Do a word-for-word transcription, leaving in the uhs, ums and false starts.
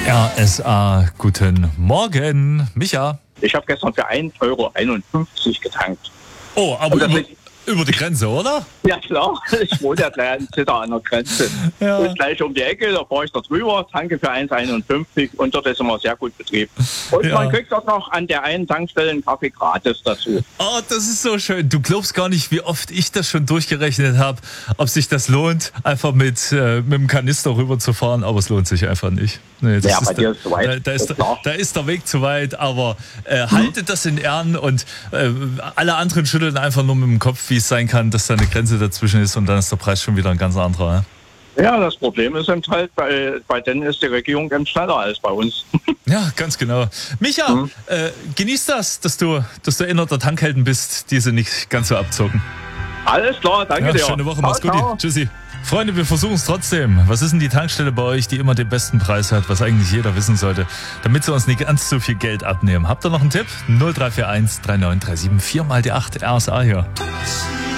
R S A, guten Morgen. Micha. Ich habe gestern für ein Euro einundfünfzig getankt. Oh, aber über, über die Grenze, oder? Ja klar, ich wohne ja gleich in Zitter an der Grenze. Ja. Und gleich um die Ecke, da fahre ich da drüber, tanke für eins einundfünfzig und dort ist immer sehr gut betrieben. Und ja. man kriegt dort noch an der einen Tankstelle einen Kaffee gratis dazu. Oh, das ist so schön. Du glaubst gar nicht, wie oft ich das schon durchgerechnet habe, ob sich das lohnt, einfach mit, äh, mit dem Kanister rüber zu fahren, aber es lohnt sich einfach nicht. Nee, das ja, ist bei dir ist zu weit. Da, da, ist, da, da ist der Weg zu weit, aber äh, haltet das in Ehren und äh, alle anderen schütteln einfach nur mit dem Kopf, wie es sein kann, dass da eine Grenze dazwischen ist und dann ist der Preis schon wieder ein ganz anderer. Ja, ja das Problem ist eben halt, bei, bei denen ist die Regierung eben schneller als bei uns. Ja, ganz genau. Micha, mhm. äh, genieß das, dass du, dass du einer der Tankhelden bist, die sie nicht ganz so abzocken. Alles klar, danke ja, dir. Schöne Woche, mach's gut. Tschüssi. Freunde, wir versuchen es trotzdem. Was ist denn die Tankstelle bei euch, die immer den besten Preis hat, was eigentlich jeder wissen sollte, damit sie uns nicht ganz so viel Geld abnehmen? Habt ihr noch einen Tipp? null drei vier eins drei neun drei sieben vier mal die acht R S A hier.